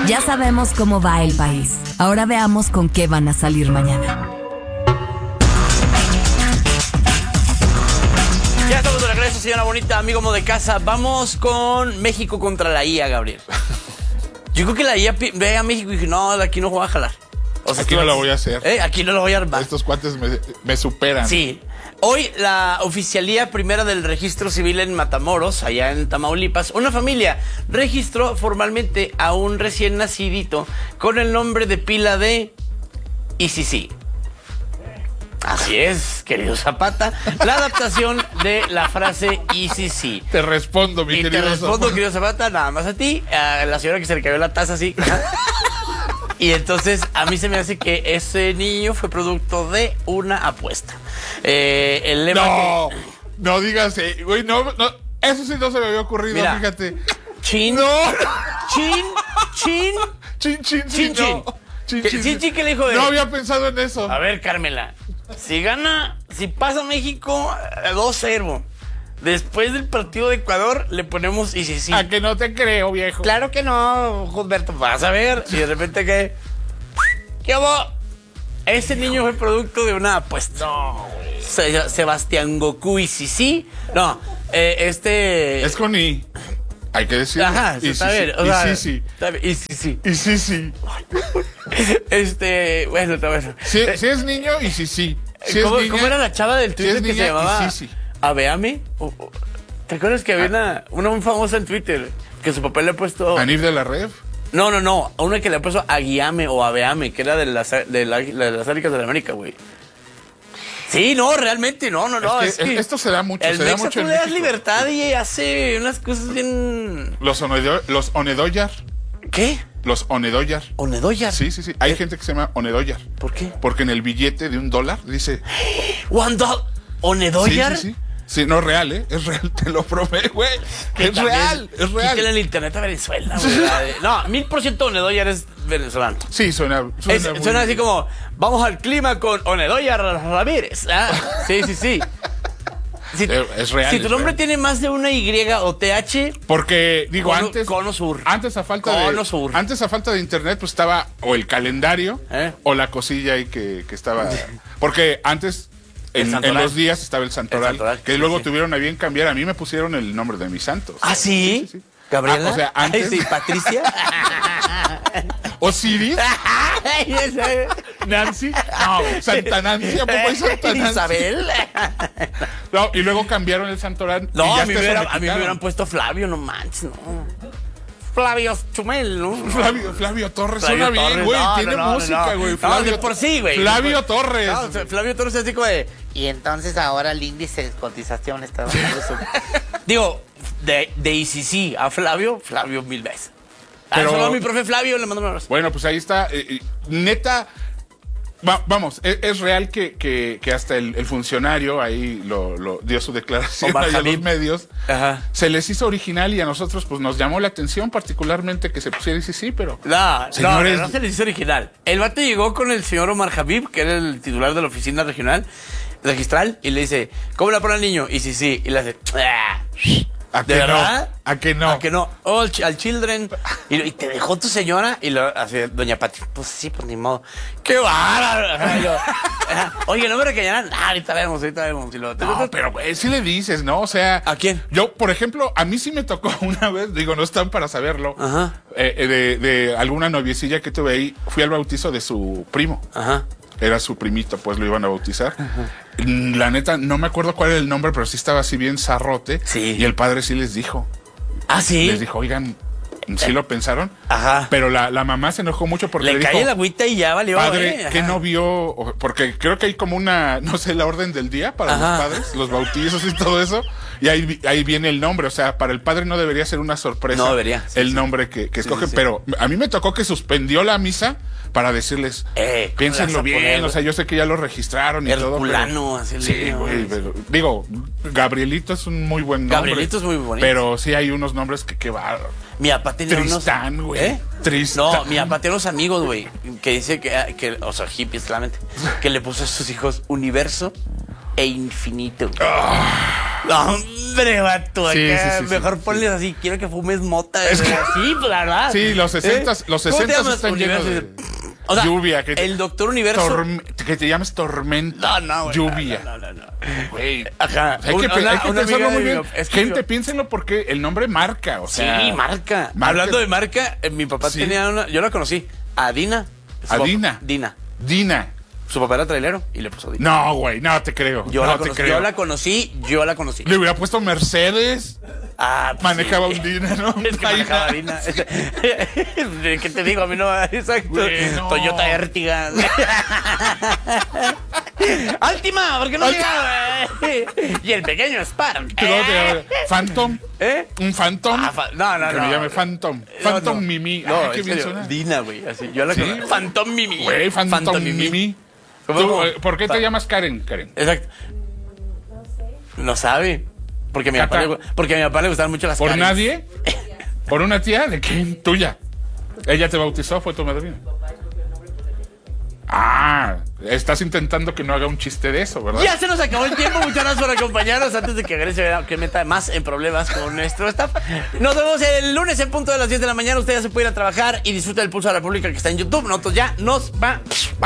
Ya sabemos cómo va el país. Ahora veamos con qué van a salir mañana. Ya estamos de regreso, señora bonita, amigo amo de casa. Vamos con México contra la IA, Gabriel. Yo creo que la IA ve a México y dije, no, de aquí no voy a jalar. O sea, aquí no la voy a hacer. Aquí no la voy a armar. Estos cuates me superan. Sí. Hoy la oficialía primera del registro civil en Matamoros, allá en Tamaulipas, una familia registró formalmente a un recién nacidito con el nombre de pila de ICC. Así es, querido Zapata. La adaptación de la frase ICC. Te respondo, mi querido Zapata. Te respondo, querido Zapata, nada más a ti, a la señora que se le cayó la taza así. Y entonces a mí se me hace que ese niño fue producto de una apuesta. El lema no digas, güey, no, eso sí no se me había ocurrido, mira, fíjate. Chin, no. Chin, ¿qué le dijo de? No había pensado en eso. A ver, Carmela, si pasa México 2-0. Después del partido de Ecuador le ponemos y sí. A que no te creo, viejo. Claro que no, Humberto. Vas a ver. Y de repente ¿qué hubo? Ese niño fue producto de una apuesta. No, güey. Sebastián Goku y sí. No, Es con I. Hay que decirlo. Ajá, y está bien. Y sí. Y sí. Bueno, está bueno. Si es niño y sí. ¿Cómo era la chava del Twitter que se llamaba? Sí. ¿Aveame? ¿Te acuerdas que había una muy famosa en Twitter que su papá le ha puesto... ¿Anir de la Rev? No. Una que le ha puesto Aguiame o Aveame, que era de las Águilas de la América, güey. Sí, no, realmente, no. Es que esto se da mucho, el se da mucho en le das México. libertad y hace unas cosas bien... Los Onedoyar. ¿Qué? Los Onedoyar. ¿Onedoyar? Sí. Hay gente que se llama Onedoyar. ¿Por qué? Porque en el billete de $1 dice... ¿$1? ¿Onedoyar? Sí. Sí, no es real, es real, te lo prometo, güey. Es real. Quítale el internet a Venezuela, güey. No, 1000% Onedoyar es venezolano. Sí, suena así como, vamos al clima con Onedoyar Ramírez. Sí. Es real. Si tu nombre tiene más de una Y o TH... Porque, digo, Cono Sur. Antes a falta de internet, pues estaba o el calendario o la cosilla ahí que estaba... Porque antes... En los días estaba el Santoral, que luego tuvieron a bien cambiar. A mí me pusieron el nombre de mis santos. ¿Ah, sí? ¿Gabriela? O sea, antes... Sí, ¿Patricia? ¿Osiris? ¿Nancy? No, Santa Nancy. ¿A poco hay Santa Nancy? ¿Isabel? No, y luego cambiaron el Santoral. No, y a mí me hubieran puesto Flavio, no manches, no. Flavio Chumel, ¿no? Flavio Torres suena bien, güey. Tiene música, güey. Flavio de por sí, güey. Flavio Torres. Flavio Torres es así como de... Y entonces ahora el índice de cotización está bajando. Digo, de ICC a Flavio 1000 veces. Pero solo a mi profe Flavio le mando un abrazo. Bueno, pues ahí está. Neta... Vamos, es real que hasta el funcionario ahí lo dio su declaración a los medios. Ajá. Se les hizo original y a nosotros pues nos llamó la atención particularmente que se pusiera sí, pero... No se les hizo original. El vato llegó con el señor Omar Habib, que era el titular de la oficina registral, y le dice, ¿cómo la pone al niño? Y sí, y le hace... ¿A ¿De verdad? No? ¿A que no? ¿A que no? Oh, al children. Y te dejó tu señora. Y lo hace doña Pati. Pues sí, pues ni modo. ¡Qué bárbaro! Oye, no me regañarán. Ahorita vemos. Y no, pero sí le dices, ¿no? O sea... ¿A quién? Yo, por ejemplo, a mí sí me tocó una vez, digo, no están para saberlo, ajá, de alguna noviecilla que tuve ahí. Fui al bautizo de su primo. Ajá. Era su primito, pues lo iban a bautizar. Ajá. La neta, no me acuerdo cuál era el nombre, pero sí estaba así bien zarrote. Sí. Y el padre sí les dijo. ¿Ah, sí? Les dijo, oigan, sí lo pensaron. Ajá. Pero la mamá se enojó mucho porque le dijo... cae el agüita y ya valió. Padre, que no vio... Porque creo que hay como una, no sé, la orden del día para los padres, los bautizos y todo eso. Y ahí viene el nombre. O sea, para el padre no debería ser una sorpresa. No debería. El nombre que escogen. Pero a mí me tocó que suspendió la misa para decirles, piénsenlo bien, o sea, yo sé que ya lo registraron y todo. Herculano, así. Sí, güey, pero digo, Gabrielito es un muy buen nombre. Gabrielito es muy bonito. Pero sí hay unos nombres que va. Mi papá tenía Tristán, güey. Tristán. No, mi papá tiene unos amigos, güey, que dice que, o sea, hippies, claramente, que le puso a sus hijos Universo e Infinito. No, hombre, vato, Sí, acá, sí, mejor sí, ponles así, quiero que fumes mota. Es que- Sí, pues, la verdad. Sí, los 60 ¿Cómo te llamas? están llenos de O sea, lluvia. el Doctor Universo. Que te llames tormenta. No, güey. Lluvia. No. Güey. Ajá. Hay que pensarlo muy bien. Es que Gente, piénsenlo porque el nombre marca. O sea, sí, marca. marca. Hablando de marca, mi papá Sí. tenía una. Yo la conocí. A Dina. ¿A Dina? Dina. Su papá era trailero y le puso Dina. No, güey, no te creo. Yo no la te conocí. creo. Yo la conocí. Le hubiera puesto Mercedes. Ah, pues Manejaba sí. un Dina, ¿no? Es que manejaba Dina. ¿Qué te digo? A mí no. Exacto. Güey, no. Toyota Ertiga. Altima, ¿por qué no llega? Y el pequeño Spark. Phantom. Un Phantom. No. Que me llame Phantom. Phantom Mimi. No, Qué bien suena. Dina, güey. Así. Yo la ¿Sí? conozco. Phantom Mimi. Güey, Phantom Mimi. ¿Cómo? ¿Por qué te llamas Karen? Exacto. No sabe. Porque a mi papá le gustaban mucho las ¿Por Karens. nadie? ¿Por una tía? ¿De quién? Tuya. ¿Ella te bautizó? ¿Fue tu madrina? Ah, estás intentando que no haga un chiste de eso, ¿verdad? Ya se nos acabó el tiempo. Muchas gracias por acompañarnos antes de que Grecia que meta más en problemas con nuestro staff. Nos vemos el lunes en punto de las 10 de la mañana. Usted ya se puede ir a trabajar y disfruta del Pulso de la República que está en YouTube. Nosotros ya nos vamos.